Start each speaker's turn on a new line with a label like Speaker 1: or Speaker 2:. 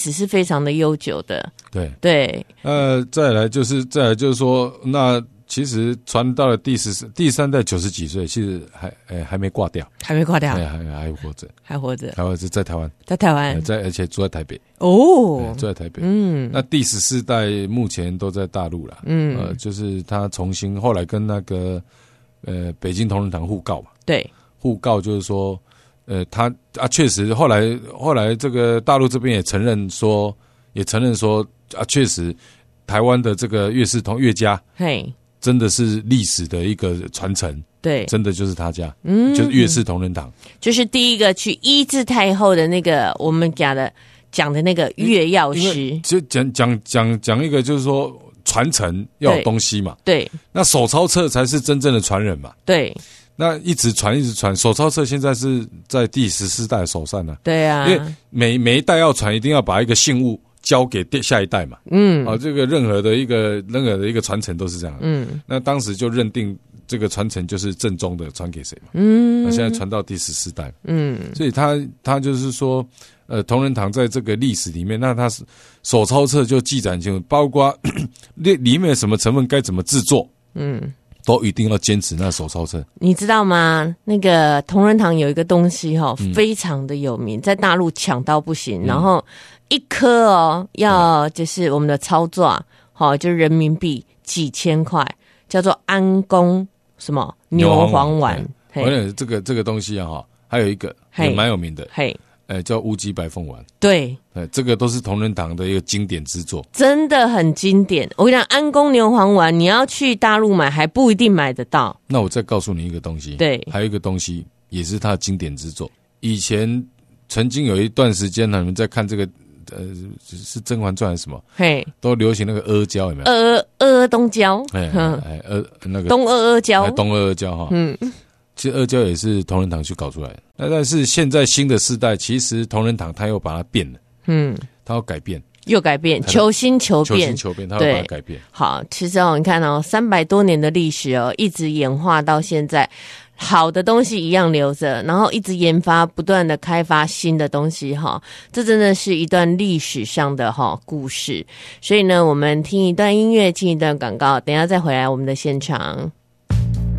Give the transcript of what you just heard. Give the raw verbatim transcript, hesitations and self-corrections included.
Speaker 1: 史是非常的悠久的。
Speaker 2: 对
Speaker 1: 对，
Speaker 2: 呃，再来就是再来就是说，那其实传到了第十第三代九十几岁，其实还哎还没挂掉，
Speaker 1: 还没挂掉，
Speaker 2: 还还还活着，
Speaker 1: 还活着，
Speaker 2: 还活着在台湾，
Speaker 1: 在台湾，
Speaker 2: 呃、在而且住在台北
Speaker 1: 哦，
Speaker 2: 住在台北。
Speaker 1: 嗯，
Speaker 2: 那第十四代目前都在大陆啦，嗯，呃，就是他重新后来跟那个呃北京同仁堂互告嘛，
Speaker 1: 对，
Speaker 2: 互告就是说，呃，他啊确实后来后来这个大陆这边也承认说，也承认说啊确实台湾的这个岳氏同岳家，
Speaker 1: 嘿。
Speaker 2: 真的是历史的一个传承，
Speaker 1: 对，
Speaker 2: 真的就是他家，嗯，就是岳氏同仁堂，
Speaker 1: 就是第一个去医治太后的那个我们讲的讲的那个岳药师，
Speaker 2: 就讲讲讲讲一个就是说传承要有东西嘛，
Speaker 1: 对，
Speaker 2: 那手抄册才是真正的传人嘛，
Speaker 1: 对，
Speaker 2: 那一直传一直传，手抄册现在是在第十四代手上呢，
Speaker 1: 对啊，
Speaker 2: 因为每每一代要传，一定要把一个信物交给下一代嘛，嗯，啊，这个任何的一个任何的一个传承都是这样，嗯，那当时就认定这个传承就是正宗的，传给谁嘛，嗯，那现在传到第十四代，嗯，所以他他就是说，呃，同仁堂在这个历史里面，那他是手抄册就记载清楚，包括里里面什么成分该怎么制作，嗯，都一定要坚持那手抄册。
Speaker 1: 你知道吗？那个同仁堂有一个东西哈、哦嗯，非常的有名，在大陆抢到不行，嗯、然后。一颗哦，要就是我们的操作，好、哦，就是人民币几千块，叫做安宫什么牛黄丸。
Speaker 2: 而且这个这个东西啊，哈，还有一个也蛮有名的，嘿，呃，叫乌鸡白凤丸。
Speaker 1: 对，
Speaker 2: 呃，这个都是同仁堂的一个经典之作，
Speaker 1: 真的很经典。我跟你讲，安宫牛黄丸，你要去大陆买还不一定买得到。
Speaker 2: 那我再告诉你一个东西，
Speaker 1: 对，
Speaker 2: 还有一个东西也是它的经典之作。以前曾经有一段时间呢，你们在看这个。呃，是《甄嬛传》还是什么？嘿，都流行那个阿胶，有没有？
Speaker 1: 阿阿东胶，
Speaker 2: 哎哎，阿那个
Speaker 1: 东阿阿胶，
Speaker 2: 东阿阿胶哈。嗯，其实阿胶也是同仁堂去搞出来的。那但是现在新的世代，其实同仁堂他又把它变了，嗯，他要改变，
Speaker 1: 又改变，求新求变，
Speaker 2: 求新求变，他要把它改变。
Speaker 1: 好，其实哦，你看哦，三百多年的历史哦，一直演化到现在。好的东西一样留着，然后一直研发，不断的开发新的东西哈，这真的是一段历史上的哈故事。所以呢，我们听一段音乐，进一段广告，等一下再回来我们的现场。